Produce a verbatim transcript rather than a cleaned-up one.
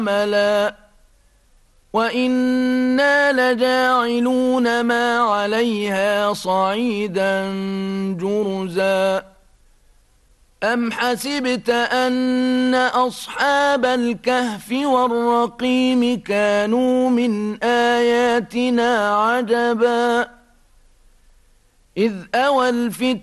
عملا وإنا لجاعلون ما عليها صعيدا جرزا أم حسبت أن أصحاب الكهف والرقيم كانوا من آياتنا عجبا إذ أوى الفتنة